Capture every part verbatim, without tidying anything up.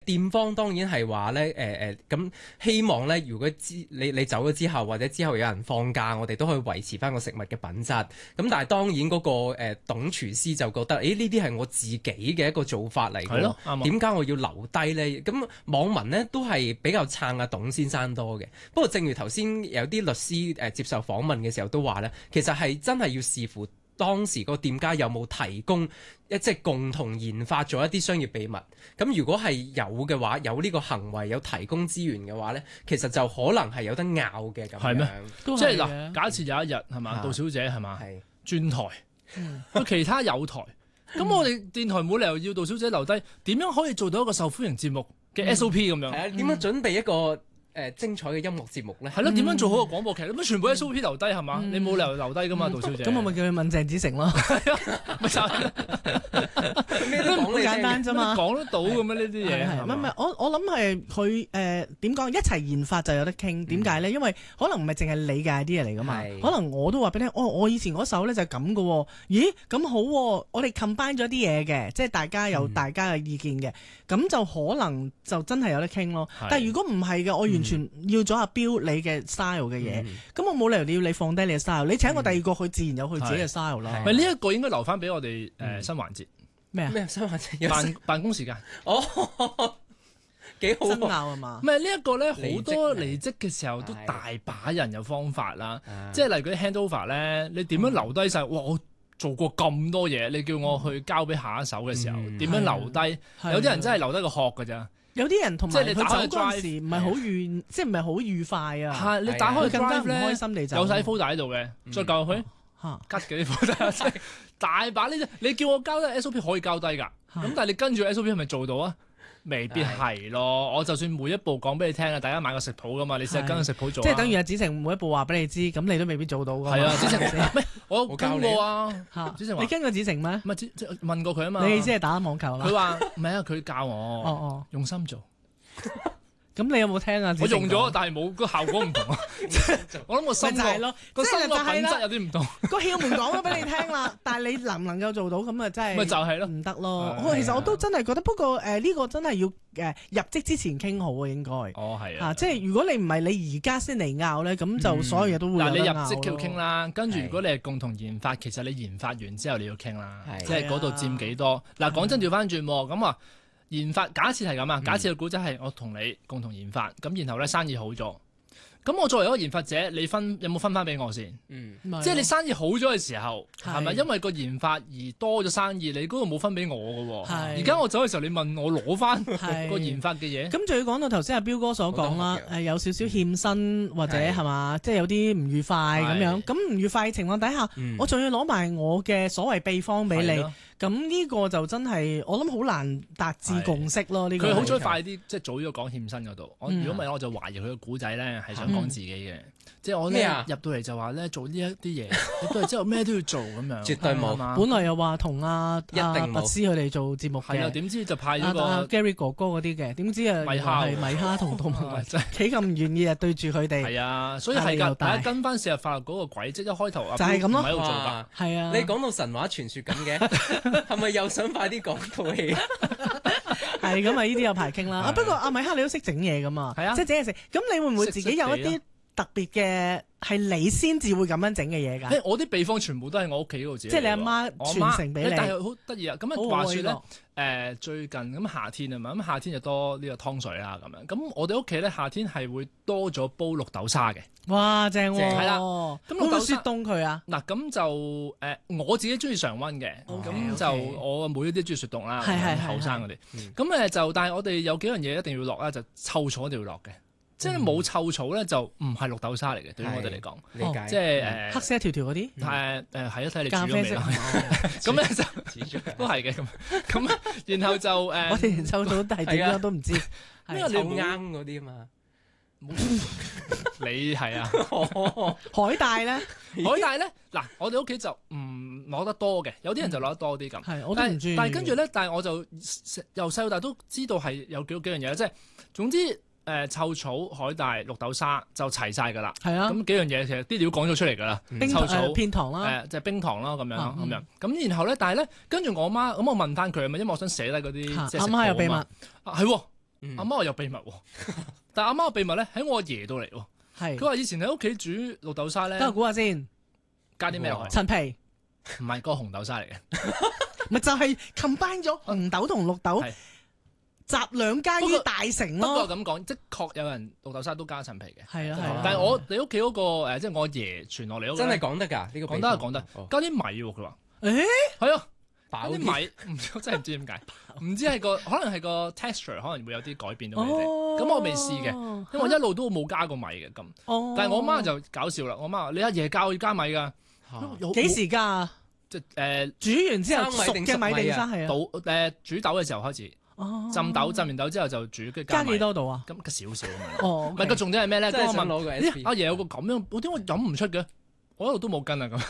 店方當然係話咧，誒誒咁希望咧，如果之你你走咗之後，或者之後有人放假，我哋都可以維持翻個食物嘅品質。咁但係當然嗰、那個誒、呃、董廚師就覺得，誒呢啲係我自己嘅一個做法嚟嘅，點解我要留低咧？咁網民呢都係比較撐阿董先生多嘅。不過正如頭先有啲律師誒、呃、接受訪問嘅時候都話咧，其實係真係要視乎當時個店家有冇提供一即係共同研發咗一啲商業秘密。咁如果係有嘅話，有呢個行為有提供資源嘅話咧，其實就可能係有得拗嘅咁樣。 係咩？即係嗱，假設有一日係嘛，杜小姐係嘛轉台，佢其他有台，咁我哋電台冇理由要杜小姐留低，點樣可以做到一個受歡迎節目嘅 S O P 咁樣？係啊，點樣準備一個誒精彩嘅音樂節目咧？係咯，點樣做好個廣播劇？咁全部 S O P 留低係嘛？你冇理由留低噶嘛，杜小姐。 咁我咪叫佢問鄭子誠咯。 咪就係咩都好簡單啫嘛， 講得到咁樣呢啲嘢。 唔係唔係，我我諗係佢誒點講？一齊研發就有得傾。點解咧？因為可能唔係淨係你嘅 idea 嚟噶嘛。可能我都話俾你聽，哦，我以前嗰首咧就係咁噶。咦，咁好，我哋 combine 咗啲嘢嘅，即係大家有大家嘅意見嘅，咁就可能就真係有得傾咯。但係如果唔係嘅，我完全要咗阿標你嘅 style 嘅嘢，咁我冇理由你要你放低你嘅 style，你請我第二個，佢自然有佢自己嘅 style 啦。 咪呢一個應該留翻俾我哋誒新環節。 咩啊？ 咩新環節？ 辦辦公時間哦，幾好爭拗啊嘛！ 唔係呢一個咧，好多離職嘅時候都大把人有方法啦。即係例如嗰啲 handover 咧，你點樣留低晒？哇！我做過咁多嘢，你叫我去交俾下一手嘅時候，點樣留低？有啲人真係留低個殼㗎咋。 有啲人同埋佢走嗰陣時唔係好愉，即係唔係好愉快啊！ 係你打開 drive 咧， 唔開心地走， 有晒 folder 喺度嘅，再教佢吉嘅啲 folder，大把呢啲。你叫我交低 S O P 可以交低㗎，咁但係你跟住 S O P 係咪做到啊？未必係咯。我就算每一步講俾你聽啊，大家買個食譜㗎嘛，你成日跟個食譜做。 即係等於阿子誠每一步話俾你知，咁你都未必做到㗎。 係啊，子誠咩？我跟過啊。子誠話你跟過子誠咩？ 唔係即係問過佢啊嘛。 你意思係打網球啦？ 佢話唔係啊，佢教我。 哦哦， 用心做。 咁你有冇聽啊？ 我用咗，但係冇個效果唔同啊！我諗個心個個心個品質有啲唔同。 個竅門講咗俾你聽啦，但係你能唔能夠做到咁啊？真係咪就係咯， 唔得咯。其實我都真係覺得，不過誒呢個真係要誒入職之前傾好啊，應該。 哦，係啊，即係如果你唔係你而家先嚟拗咧，咁就所有嘢都會有得拗。 嗱，你入職要傾啦，跟住如果你係共同研發，其實你研發完之後你要傾啦，即係嗰度佔幾多。嗱，講真調翻轉咁啊。研發假設係咁啊，假設個古仔係我同你共同研發，咁然後咧生意好咗，咁我作為一個研發者，你分有冇分翻俾我先？嗯，即係你生意好咗嘅時候，係咪因為個研發而多咗生意？你嗰度冇分俾我嘅喎。而家我走嘅時候，你問我攞翻個研發嘅嘢。咁仲要講到頭先阿彪哥所講啦，誒有少少欠薪或者係嘛，即係有啲唔愉快咁樣。咁唔愉快嘅情況底下，我仲要攞埋我嘅所謂秘方俾你。咁呢個就真係我諗好難達至共識咯。呢個佢好彩快啲，即係早咗講欠薪嗰度。我如果唔係，我就懷疑佢個古仔咧係想講自己嘅。即係我咧入到嚟就話咧做呢一啲嘢，入到嚟之後咩都要做咁樣。 絕對冇。 本來又話同阿阿拔斯佢哋做節目嘅。 係啊，點知就派咗個 Gary 哥哥嗰啲嘅，點知啊係米蝦同動物企咁唔願意啊對住佢哋。係啊，所以係㗎，大家跟翻四日法律嗰個軌跡，一開頭就係咁咯， 喺度做㗎。 係啊， 你講到神話傳說咁嘅。係咪又想快啲講套戲？ 係咁啊！呢啲有排傾啦。啊，不過阿米克你都識整嘢噶嘛？係啊，即係整嘢食。咁你會唔會自己有一啲特別嘅係你先至會咁樣整嘅嘢㗎？ 我啲秘方全部都係我屋企嗰度自己。 即係你阿媽傳承俾你。 但係好得意啊！咁啊話説咧，誒最近咁夏天啊嘛，咁夏天就多呢個湯水啦咁樣。咁我哋屋企咧夏天係會多咗煲綠豆沙嘅。 哇，正喎！係啦， 咁綠豆雪凍佢啊？ 嗱，咁就誒我自己中意常溫嘅，咁就我妹啲中意雪凍啦，後生嗰啲。咁誒就，但係我哋有幾樣嘢一定要落啦，就臭草一定要落嘅。即係冇臭草咧，就唔係綠豆沙嚟嘅。對於我哋嚟講， 理解。 即係誒黑色一條條嗰啲， 係誒係一睇你煮咗未啦。咁咧就都係嘅咁。咁然後就誒， 我哋連臭草係點樣都唔知， 因為你啱嗰啲啊嘛。 你係啊， 海帶咧， 海帶咧，嗱，我哋屋企就唔攞得多嘅，有啲人就攞得多啲咁。 係，我都唔中意。 但係跟住咧，但係我就由細到大都知道係有幾幾樣嘢，即係總之誒臭草、海帶、綠豆沙就齊晒㗎啦。係啊，咁幾樣嘢其實啲料講咗出嚟㗎啦。臭草、 片糖啦， 誒就係冰糖啦，咁樣咁樣。咁然後咧，但係咧，跟住我媽咁我問翻佢啊嘛，因為我想寫低嗰啲即係食譜啊嘛。係喎。 嗯阿媽我有秘密喎，但係阿媽個秘密咧喺我阿爺度嚟喎。 係佢話以前喺屋企煮綠豆沙咧， 等我估下先， 加啲咩落去？ 陳皮， 唔係個紅豆沙嚟嘅， 咪就係 combine 咗紅豆同綠豆， 係集兩家於大成不過咯。 咁講，的確有人綠豆沙都加陳皮嘅。 係啊係啊， 但係我你屋企嗰個誒，即係我阿爺傳落嚟嗰個真係咧， 講得㗎呢個講得係講得， 哦加啲米喎佢話。 誒係啊，加飽啲啲米，唔知我真係唔知點解，唔知係個可能係個 texture 可能會有啲改變到你哋。咁我未試嘅，因為我一路都冇加過米嘅咁。 哦， 但係我媽就搞笑啦，我媽話你阿爺教要加米㗎，有幾時加啊？ 即係誒煮完之後生米熟嘅定熟米啊米定生係啊？ 倒誒煮豆嘅時候開始哦浸豆，浸完豆之後就煮，跟住加米幾多度啊？ 咁少少咁樣。 哦， 唔係個重點係咩咧？ 真係咁我問想攞個 S 咦 P 阿爺有個咁樣，我點解我飲唔出嘅？我一路都冇跟啊咁，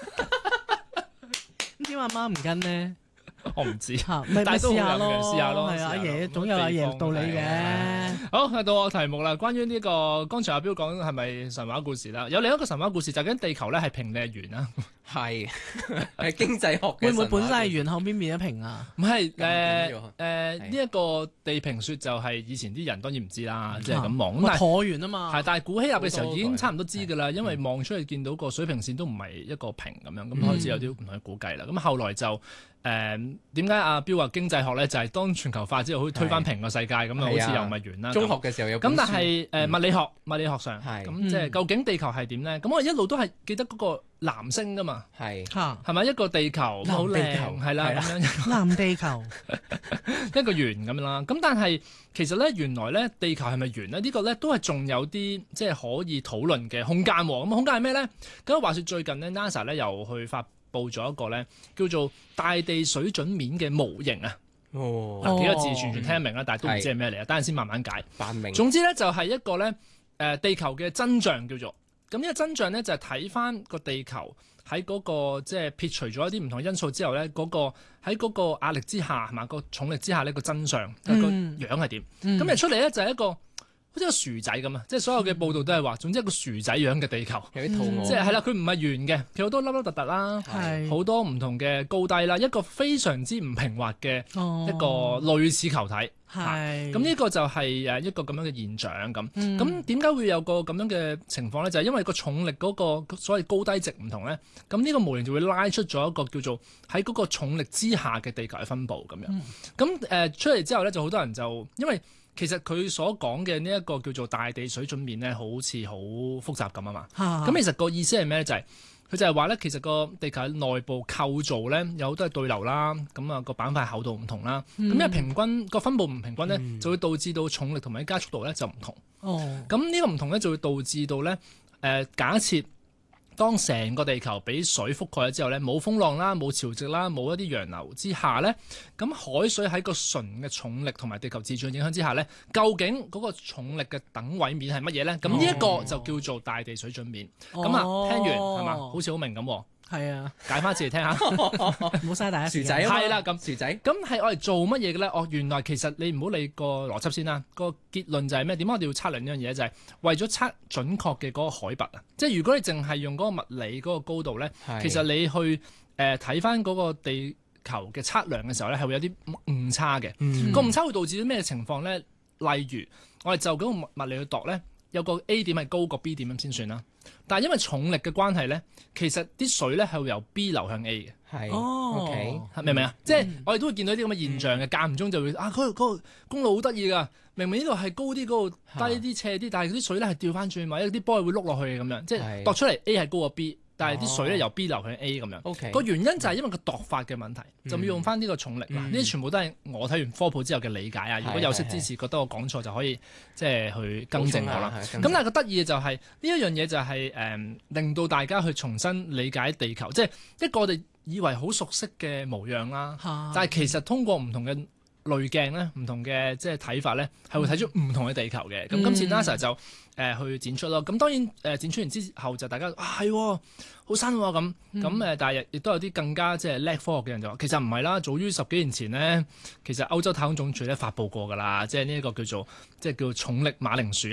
咁點阿媽唔跟呢？ 我唔知。 嚇，咪咪但係都試下好飲嘅咯， 試下咯係啊，阿試下咯爺總有阿爺道理係嘅。 好，到我題目啦。關於呢、這個，剛才阿彪講係咪神話故事啦？有另一個神話故事就係究竟地球咧係平定係圓啊？ 係係經濟學嘅會唔會本身係神話圓後邊變咗平啊？ 唔係誒咁緊要誒呢一個地平說就係以前啲人當然唔知啦，即係咁望。咁咪但係橢圓啊嘛。 係，但係古希臘嘅時候好多已經差唔多知㗎啦， 係因為望出去見到個水平線都唔係一個平咁樣，咁開始有啲唔同嘅估計啦。咁後來就誒點解阿彪話經濟學咧，就係當全球化之後，可以推翻平個世界咁啊，好似又唔係圓啦。 中學嘅時候有本咁但書係誒物理學物理學上係咁即係究竟地球係點咧？咁我一路都係記得嗰個藍星㗎嘛， 係嚇， 係咪一個地球咁好藍地靚球係啦係啦咁樣。 藍地球一個圓咁樣啦，咁但係其實咧，原來咧地球係咪圓咧？呢、呢個咧都係仲有啲即係可以討論嘅空間喎。咁空間係咩咧？咁話說最近咧 NASA 咧又去發布咗一個咧叫做大地水準面嘅模型啊。 哦嗱幾個字哦全全聽得明啦，但係都唔知係咩嚟啊。等陣先慢慢解。 繁明總之咧就係一個咧誒地球嘅真相叫做。咁呢個真相咧就係睇翻個地球喺嗰、個即係撇除咗一啲唔同因素之後咧，嗰、個喺嗰個壓力之下係嘛，個重力之下呢個真相個、 嗯樣係點？咁、 嗯誒出嚟咧就係一個好似個薯仔咁啊！即係所有嘅報道都係話，總之一個薯仔樣嘅地球， 有啲肚餓， 即係係啦，佢唔係圓嘅，佢好多凹凹凸凸啦， 係好多唔同嘅高低啦，一個非常之唔平滑嘅哦一個類似球體。 係咁呢個就係誒一個咁樣嘅現象咁。 嗯咁點解會有個咁樣嘅情況咧？就係、因為個重力嗰個所謂高低值唔同咧。咁呢個模型就會拉出咗一個叫做喺嗰個重力之下嘅地球嘅分佈咁樣。咁誒、呃、出嚟之後咧，就好多人就因為其實佢所講嘅呢一個叫做大地水準面咧，好似好複雜咁啊嘛。 嚇咁其實個意思係咩咧？就係、佢就係話咧，其實個地球內部構造咧有好多係對流啦，咁啊個板塊厚度唔同啦，咁、因為平均個分佈唔平均咧， 嗯就會導致到重力同埋加速度咧就唔同。 哦咁呢個唔同咧就會導致到咧誒、呃，假設當成個地球俾水覆蓋咗之後咧，冇風浪啦，冇潮汐啦，冇一啲洋流之下咧，咁海水喺個純嘅重力同埋地球自轉影響之下咧，究竟嗰個重力嘅等位面係乜嘢咧？咁呢一個就叫做大地水準面。咁啊、 哦聽完係嘛？好似好明咁喎， 係啊， 解翻一次嚟聽下。 唔好嘥大家時間薯仔啊嘛係啦咁薯仔咁係我哋做乜嘢嘅咧？哦，原來其實你唔好理個邏輯先啦。個結論就係咩？點解我哋要測量呢樣嘢？就係、為咗測準確嘅嗰個海拔啊！即係如果你淨係用嗰個物理嗰個高度咧， 係其實你去誒睇翻嗰個地球嘅測量嘅時候咧，係會有啲誤差嘅。 嗯個誤差會導致啲咩情況咧？例如我哋就嗰個物物理去度咧，有個 A 點係高過 B 點咁先算啦。但係因為重力嘅關係咧，其實啲水咧係會由 B 流向 A 嘅。 係哦 OK 明唔明啊？即係我哋都會見到啲咁嘅現象嘅， 嗯間唔中就會啊，嗰、個嗰個公路好得意㗎，明明呢度係高啲，嗰度低啲、斜啲，但係啲水咧係調翻轉，或者啲波係會碌落去嘅咁樣，即係係度出嚟 A 係高過 B，但係啲水咧哦由 B 流向 A 咁樣。 OK 個原因就係因為個度法嘅問題，就要用翻呢個重力嗱， 嗯呢啲全部都係我睇完科普之後嘅理解啊。如果有識係係之士覺得我講錯就可以即係去更正我啦。 咁咁但係個得意嘅就係呢一樣嘢就係、誒、令到大家去重新理解地球，即係一個我哋以為好熟悉嘅模樣啦， 嚇但係其實通過唔同嘅濾鏡咧，唔同嘅即係睇法咧，係會睇出唔同嘅地球嘅。咁、 嗯今次 NASA 就誒、呃、去展出咯。咁當然誒、呃、展出完之後就大家啊係喎好新喎咁咁誒，但係亦都有啲更加即係叻科學嘅人就話其實唔係啦，早於十幾年前咧，其實歐洲太空總署咧發布過㗎啦，即係呢一個叫做即係叫重力馬鈴薯啊。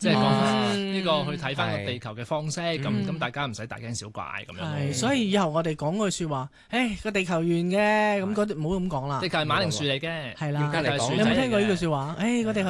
即係講嗯呢個去睇翻個地球嘅方式，咁咁、 嗯大家唔使大驚小怪咁樣係， 咯。 所以以後我哋講句説話，誒個地球圓嘅，咁嗰啲唔好咁講啦地。球係馬鈴薯嚟嘅， 係啦， 點解嚟講你有冇聽過呢句説話？誒個地球